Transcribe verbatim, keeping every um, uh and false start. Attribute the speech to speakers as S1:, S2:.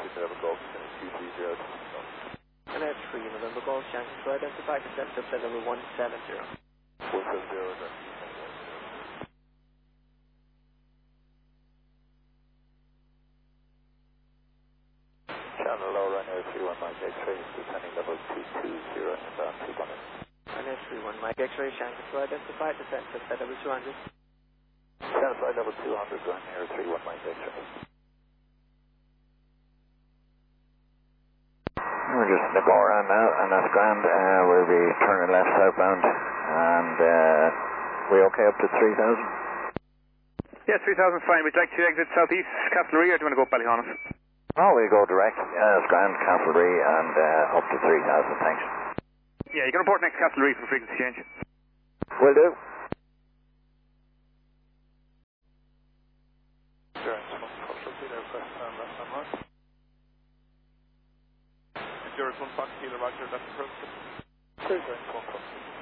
S1: November Golf, two three zero.
S2: And at three November Golf, Yankee to identify descent to flight level one seven zero.
S1: one seven zero, then. Channel low runway three one Mike X-ray, descending level two two zero, inbound two hundred.
S2: Runway three one Mike X-ray, Yankee to identify descent to flight level two hundred.
S1: Channel flight level two hundred, going near three one Mike X-ray.
S3: We're just in the go around now, and that's grand. Uh, we'll be turning left southbound, and uh, we okay up to three thousand?
S4: Yeah, three thousand fine. Would you like to exit southeast Castlereagh, or do you want to go Ballyhonus?
S3: Oh, we go direct. Yeah, that's grand. Castlereagh and uh, up to three thousand, thanks.
S4: Yeah, you can report next Castlereagh for frequency change.
S3: Will do.
S1: Endurance one Fox Kilo Roger, that's approach. Clear, one Fox.